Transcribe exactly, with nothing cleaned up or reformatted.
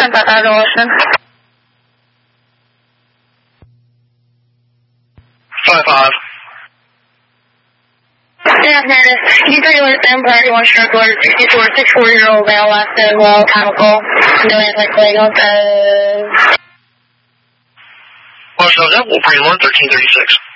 ten five five to Washington. five five. Yeah, Meredith. Can you tell you what it's in? Priority one stroke alert, sixty-four, sixty-four-year-old male, last name, well, chemical, no anticoagulants, uh... Washington, that will bring one thirteen thirty-six.